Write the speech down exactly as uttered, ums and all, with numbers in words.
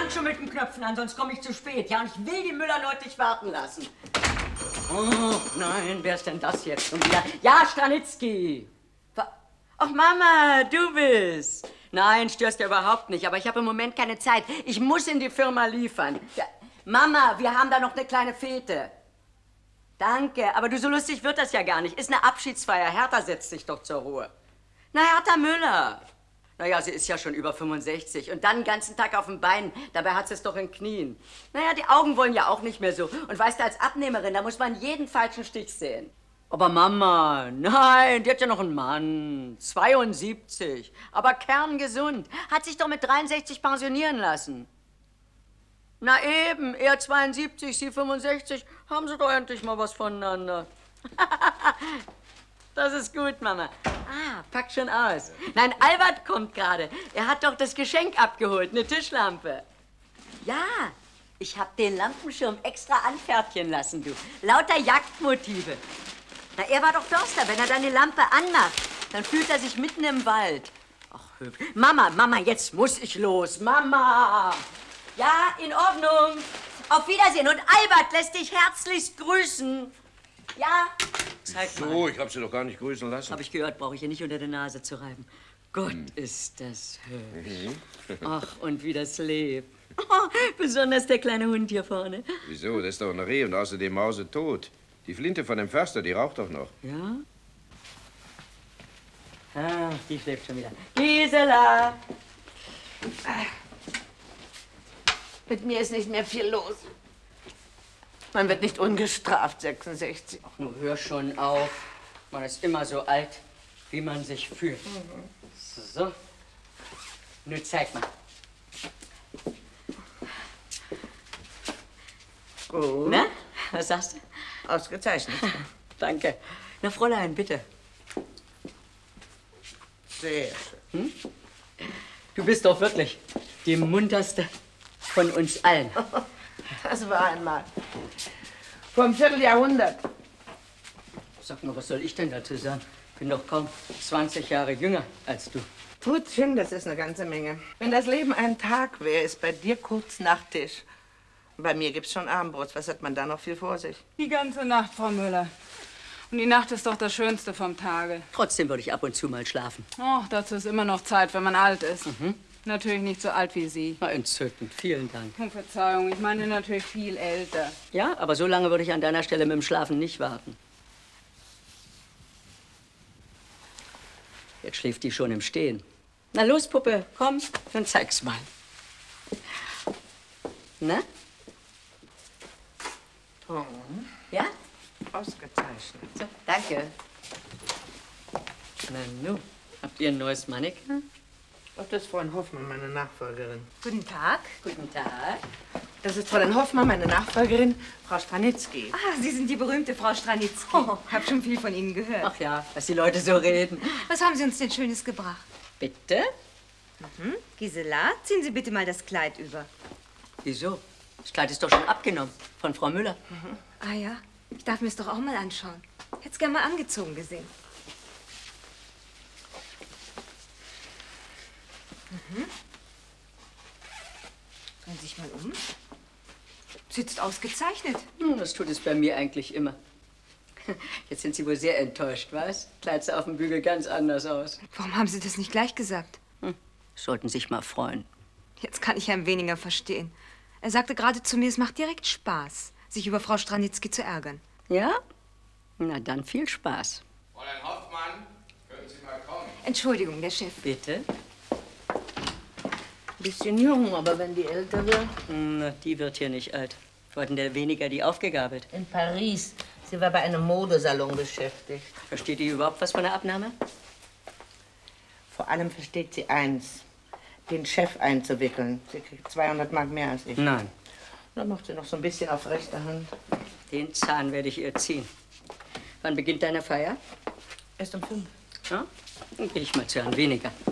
fang schon mit den Knöpfen an, sonst komme ich zu spät. Ja, und ich will die Müller-Leute nicht warten lassen. Oh, nein, wer ist denn das jetzt schon wieder? Ja, Stranitzky. Ach, Mama, du bist. Nein, störst ja überhaupt nicht, aber ich habe im Moment keine Zeit. Ich muss in die Firma liefern. Ja, Mama, wir haben da noch eine kleine Fete. Danke, aber du, so lustig wird das ja gar nicht. Ist eine Abschiedsfeier. Hertha setzt sich doch zur Ruhe. Na, Hertha Müller. Naja, sie ist ja schon über fünfundsechzig und dann den ganzen Tag auf den Beinen. Dabei hat sie es doch in Knien. Naja, die Augen wollen ja auch nicht mehr so. Und weißt du, als Abnehmerin, da muss man jeden falschen Stich sehen. Aber Mama, nein, die hat ja noch einen Mann. zweiundsiebzig. Aber kerngesund. Hat sich doch mit dreiundsechzig pensionieren lassen. Na eben, er zweiundsiebzig, sie fünfundsechzig. Haben sie doch endlich mal was voneinander. Das ist gut, Mama. Ah, pack schon aus. Nein, Albert kommt gerade. Er hat doch das Geschenk abgeholt, eine Tischlampe. Ja, ich hab den Lampenschirm extra anfertigen lassen, du. Lauter Jagdmotive. Na, er war doch Förster. Wenn er dann die Lampe anmacht, dann fühlt er sich mitten im Wald. Ach, hübsch. Mama, Mama, jetzt muss ich los. Mama! Ja, in Ordnung. Auf Wiedersehen. Und Albert lässt dich herzlichst grüßen. Ja? Zeig mal. So, ich hab sie doch gar nicht grüßen lassen. Hab ich gehört, brauche ich ihr nicht unter die Nase zu reiben. Gott, hm. ist das hübsch. Mhm. Ach, und wie das lebt. Oh, besonders der kleine Hund hier vorne. Wieso? Das ist doch ein Reh und außerdem mausetot. Die Flinte von dem Förster, die raucht doch noch. Ja? Ah, die schläft schon wieder. Gisela! Mit mir ist nicht mehr viel los. Man wird nicht ungestraft, sechsundsechzig. Ach, nur hör schon auf. Man ist immer so alt, wie man sich fühlt. Mhm. So. Nun zeig mal. Gut. Na, was sagst du? Ausgezeichnet. Danke. Na, Fräulein, bitte. Sehr schön. Hm? Du bist doch wirklich die munterste von uns allen. Das war einmal. Vor einem Vierteljahrhundert. Sag mal, was soll ich denn dazu sagen? Bin doch kaum zwanzig Jahre jünger als du. Putzchen, das ist eine ganze Menge. Wenn das Leben ein Tag wäre, ist bei dir kurz Nachtisch. Bei mir gibt's schon Abendbrot. Was hat man da noch viel vor sich? Die ganze Nacht, Frau Müller. Und die Nacht ist doch das Schönste vom Tage. Trotzdem würde ich ab und zu mal schlafen. Ach, dazu ist immer noch Zeit, wenn man alt ist. Mhm. Natürlich nicht so alt wie Sie. Na, entzückend. Vielen Dank. Oh, Verzeihung, ich meine natürlich viel älter. Ja, aber so lange würde ich an deiner Stelle mit dem Schlafen nicht warten. Jetzt schläft die schon im Stehen. Na los, Puppe, komm, dann zeig's mal. Na? Oh. Ja? Ausgezeichnet. So, danke. Na nu, habt ihr ein neues Mannequin? Ach, das ist Fräulein Hoffmann, meine Nachfolgerin. Guten Tag. Guten Tag. Das ist Fräulein Hoffmann, meine Nachfolgerin, Frau Stranitzky. Ah, Sie sind die berühmte Frau Stranitzky. Oh. Ich habe schon viel von Ihnen gehört. Ach ja, dass die Leute so reden. Was haben Sie uns denn Schönes gebracht? Bitte? Mhm. Gisela, ziehen Sie bitte mal das Kleid über. Wieso? Das Kleid ist doch schon abgenommen von Frau Müller. Mhm. Ah ja, ich darf mir es doch auch mal anschauen. Ich hätte es gern mal angezogen gesehen. Mhm. Drehen Sie sich mal um. Sitzt ausgezeichnet. Hm, das tut es bei mir eigentlich immer. Jetzt sind Sie wohl sehr enttäuscht, was? Kleid sah auf dem Bügel ganz anders aus. Warum haben Sie das nicht gleich gesagt? Hm, sollten sich mal freuen. Jetzt kann ich Herrn weniger verstehen. Er sagte gerade zu mir, es macht direkt Spaß, sich über Frau Stranitzky zu ärgern. Ja? Na dann viel Spaß. Fräulein Hoffmann, können Sie mal kommen? Entschuldigung, der Chef. Bitte? Bisschen jung, aber wenn die älter wird. Na, die wird hier nicht alt. Wo hat denn der weniger die aufgegabelt? In Paris. Sie war bei einem Modesalon beschäftigt. Versteht die überhaupt was von der Abnahme? Vor allem versteht sie eins. Den Chef einzuwickeln. Sie kriegt zweihundert Mark mehr als ich. Nein. Dann macht sie noch so ein bisschen auf rechter Hand. Den Zahn werde ich ihr ziehen. Wann beginnt deine Feier? Erst um fünf. Ja? Dann gehe ich mal zu Herrn Weniger.